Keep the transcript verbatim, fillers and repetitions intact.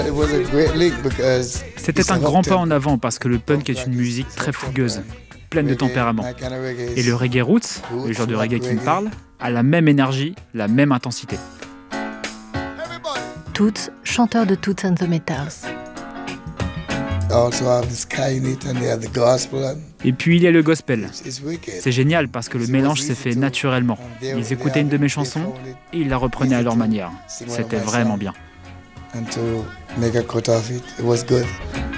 C'était un grand pas en avant parce que le punk est une musique très fougueuse, pleine de tempérament. Et le reggae roots, le genre de reggae qui me parle, a la même énergie, la même intensité. Toots, chanteur de Toots and the Maytals. Et puis il y a le gospel. C'est génial parce que le mélange s'est fait naturellement. Ils écoutaient une de mes chansons et ils la reprenaient à leur manière. C'était vraiment bien. And to make a cut of it, it was good.